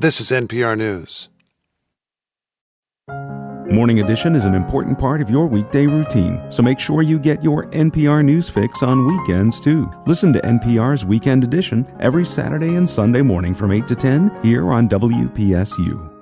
This is NPR News. Morning Edition is an important part of your weekday routine, so make sure you get your NPR News fix on weekends, too. Listen to NPR's Weekend Edition every Saturday and Sunday morning from 8 to 10 here on WPSU.